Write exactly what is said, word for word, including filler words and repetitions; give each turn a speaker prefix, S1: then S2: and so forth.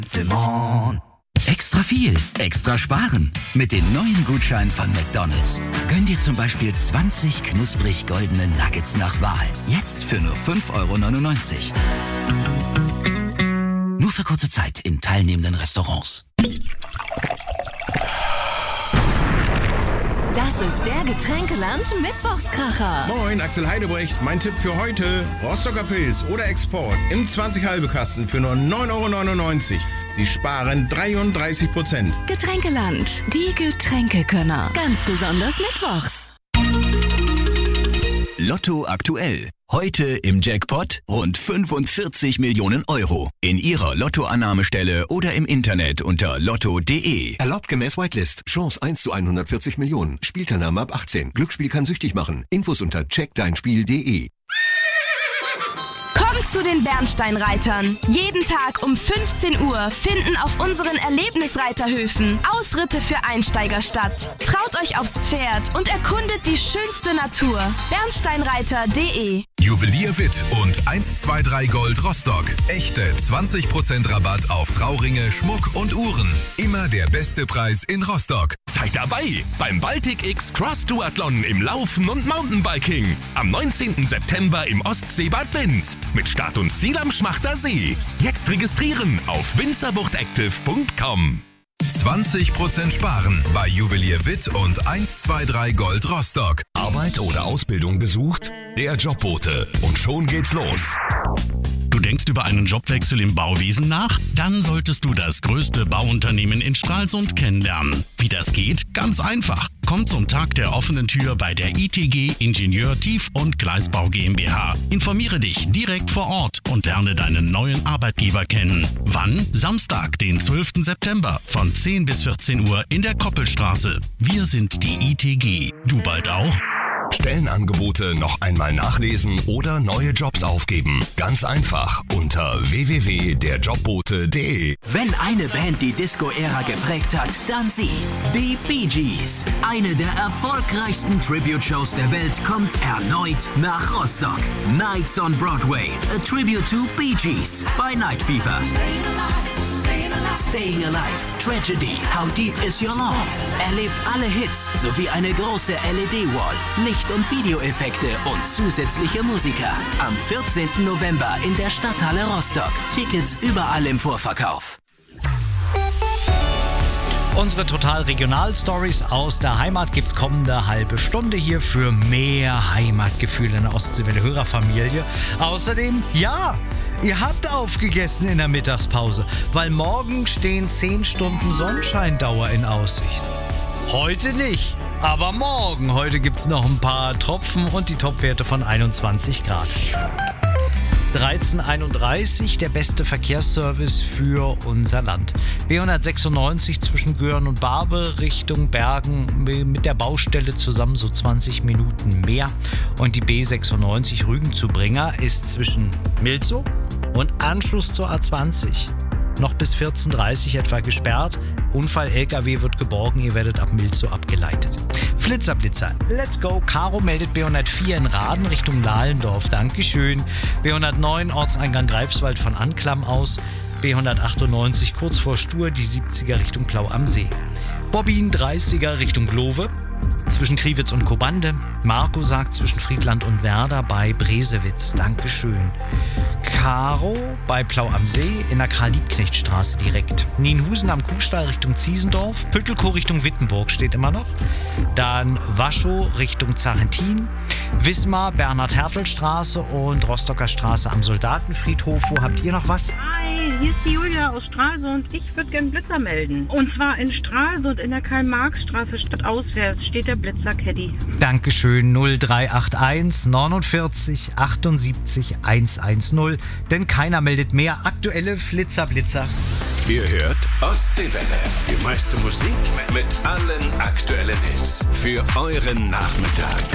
S1: Simon. Extra viel, extra sparen. Mit den neuen Gutscheinen von McDonald's. Gönn dir zum Beispiel zwanzig knusprig goldene Nuggets nach Wahl. Jetzt für nur fünf Euro neunundneunzig. Nur für kurze Zeit in teilnehmenden Restaurants.
S2: Das ist der Getränkeland Mittwochskracher.
S3: Moin, Axel Heidebrecht. Mein Tipp für heute: Rostocker Pilz oder Export im zwanzig halbe Kasten für nur neun Euro neunundneunzig. Sie sparen dreiunddreißig Prozent.
S2: Getränkeland, die Getränkekönner. Ganz besonders mittwochs.
S1: Lotto aktuell. Heute im Jackpot rund fünfundvierzig Millionen Euro. In Ihrer Lottoannahmestelle oder im Internet unter lotto punkt de.
S4: Erlaubt gemäß Whitelist. Chance eins zu hundertvierzig Millionen. Spielteilnahme ab achtzehn. Glücksspiel kann süchtig machen. Infos unter check dein spiel punkt de.
S5: Kommt zu den Bernsteinreitern. Jeden Tag um fünfzehn Uhr finden auf unseren Erlebnisreiterhöfen Ausritte für Einsteiger statt. Traut euch aufs Pferd und erkundet die schönste Natur. bernsteinreiter punkt de.
S6: Juwelier Witt und eins zwei drei Gold Rostock. Echte zwanzig Prozent Rabatt auf Trauringe, Schmuck und Uhren. Immer der beste Preis in Rostock.
S7: Seid dabei beim Baltic X Cross Duathlon im Laufen und Mountainbiking. Am neunzehnten September im Ostseebad Binz. Mit Start und Ziel am Schmachter See. Jetzt registrieren auf binzerbuchtactive punkt com.
S6: zwanzig Prozent sparen bei Juwelier Witt und eins zwei drei Gold Rostock.
S7: Arbeit oder Ausbildung gesucht? Der Jobbote. Und schon geht's los.
S8: Du denkst über einen Jobwechsel im Bauwesen nach? Dann solltest du das größte Bauunternehmen in Stralsund kennenlernen. Wie das geht? Ganz einfach. Komm zum Tag der offenen Tür bei der I T G Ingenieur Tief- und Gleisbau GmbH. Informiere dich direkt vor Ort und lerne deinen neuen Arbeitgeber kennen. Wann? Samstag, den zwölften September von zehn bis vierzehn Uhr in der Koppelstraße. Wir sind die I T G. Du bald auch?
S7: Stellenangebote noch einmal nachlesen oder neue Jobs aufgeben. Ganz einfach unter w w w punkt der jobbote punkt de.
S1: Wenn eine Band die Disco-Ära geprägt hat, dann sie. Die Bee Gees. Eine der erfolgreichsten Tribute-Shows der Welt kommt erneut nach Rostock. Nights on Broadway. A Tribute to Bee Gees bei Night Fever. Staying Alive, Tragedy, How Deep Is Your Love? Erlebt alle Hits sowie eine große L E D-Wall, Licht- und Videoeffekte und zusätzliche Musiker. Am vierzehnten November in der Stadthalle Rostock. Tickets überall im Vorverkauf.
S9: Unsere total Regional-Stories aus der Heimat gibt's kommende halbe Stunde hier für mehr Heimatgefühl in der Ostseewelle-Hörerfamilie. Außerdem, ja, ihr habt aufgegessen in der Mittagspause, weil morgen stehen zehn Stunden Sonnenscheindauer in Aussicht. Heute nicht, aber morgen. Heute gibt's noch ein paar Tropfen und die Topwerte von einundzwanzig Grad. dreizehn einunddreißig, der beste Verkehrsservice für unser Land. B hundertsechsundneunzig zwischen Göhren und Barbe Richtung Bergen mit der Baustelle zusammen so zwanzig Minuten mehr. Und die B sechsundneunzig Rügen zu Bringer ist zwischen Milzow und Anschluss zur A zwanzig noch bis vierzehn Uhr dreißig etwa gesperrt. Unfall-L K W wird geborgen, ihr werdet ab Milzow abgeleitet. Flitzerblitzer, let's go. Caro meldet B hundertvier in Raden Richtung Lahlendorf, dankeschön. B hundertneun Ortseingang Greifswald von Anklam aus. B hundertachtundneunzig kurz vor Stur, die siebziger Richtung Plau am See. Bobbin dreißiger Richtung Glowe. Zwischen Kriwitz und Kobande. Marco sagt zwischen Friedland und Werder bei Bresewitz. Dankeschön. Caro bei Plau am See in der Karl-Liebknecht-Straße direkt. Nienhusen am Kuhstall Richtung Ziesendorf. Püttelkow Richtung Wittenburg steht immer noch. Dann Waschow Richtung Zarentin. Wismar, Bernhard-Hertel-Straße und Rostocker Straße am Soldatenfriedhof. Wo habt ihr noch was?
S10: Hi, hier ist die Julia aus Stralsund. Ich würde gerne Blitzer melden. Und zwar in Stralsund in der Karl-Marx-Straße statt auswärts steht der Blitzer-Caddy.
S9: Dankeschön, null drei acht eins neunundvierzig achtundsiebzig hundertzehn. Denn keiner meldet mehr. Aktuelle Flitzer-Blitzer.
S4: Ihr hört Ostseewelle. Die meiste Musik mit allen aktuellen Hits. Für euren Nachmittag.